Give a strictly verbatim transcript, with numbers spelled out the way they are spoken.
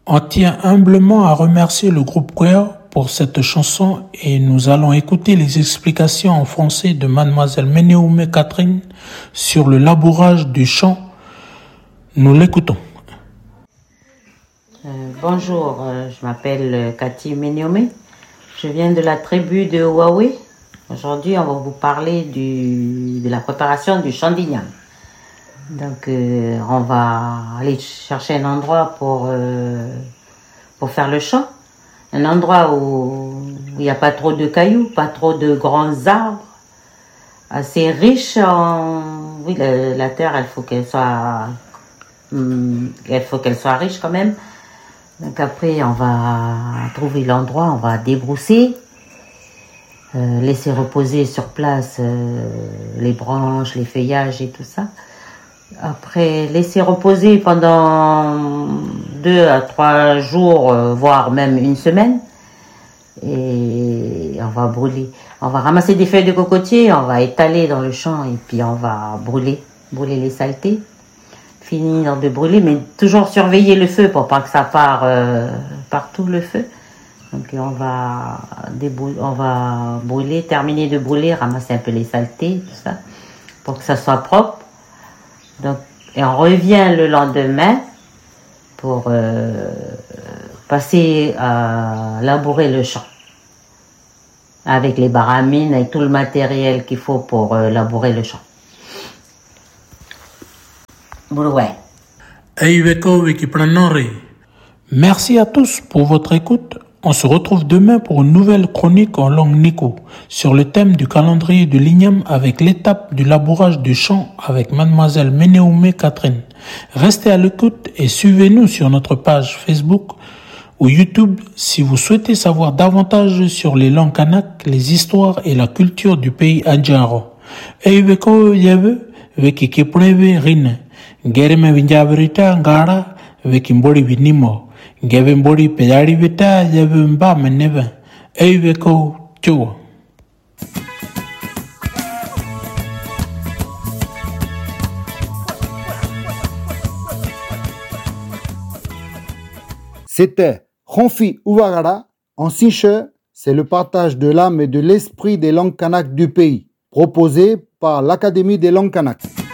On tient humblement à remercier le groupe Queer pour cette chanson et nous allons écouter les explications en français de mademoiselle Menehoumé Catherine sur le labourage du champ. Nous l'écoutons. Euh, bonjour, euh, je m'appelle Cathy Menehoumé. Je viens de la tribu de Waoué. Aujourd'hui, on va vous parler du, de la préparation du champ d'igname. Donc, euh, on va aller chercher un endroit pour, euh, pour faire le champ. Un endroit où il n'y a pas trop de cailloux, pas trop de grands arbres. Assez riche en... Oui, la, la terre, il faut qu'elle soit... Hum, il faut qu'elle soit riche quand même. Donc après, on va trouver l'endroit, on va débrousser. Euh, laisser reposer sur place euh, les branches, les feuillages et tout ça. Après, laisser reposer pendant deux à trois jours, euh, voire même une semaine. Et on va brûler. On va ramasser des feuilles de cocotier, on va étaler dans le champ et puis on va brûler, brûler les saletés. Finir de brûler, mais toujours surveiller le feu pour pas que ça part euh, partout le feu. Donc on va, débrou- on va brûler, terminer de brûler, ramasser un peu les saletés, tout ça, pour que ça soit propre. Donc, et on revient le lendemain pour euh, passer à labourer le champ. Avec les baramines, avec tout le matériel qu'il faut pour euh, labourer le champ. Ouais. Merci à tous pour votre écoute. On se retrouve demain pour une nouvelle chronique en langue nico sur le thème du calendrier de l'igname avec l'étape du labourage du champ avec mademoiselle Menehoumé Catherine. Restez à l'écoute et suivez-nous sur notre page Facebook ou YouTube si vous souhaitez savoir davantage sur les langues kanak, les histoires et la culture du pays Adjaro. Eibeko yebe weki kipreve rine gereme vinjabrita ngara weki mbori vinimo Gebe mbori pedari vita yebe mba meneve Eibeko chua. C'était Ronfi Ouvagara en Sinche, c'est le partage de l'âme et de l'esprit des langues kanak du pays, proposé par l'Académie des langues kanak.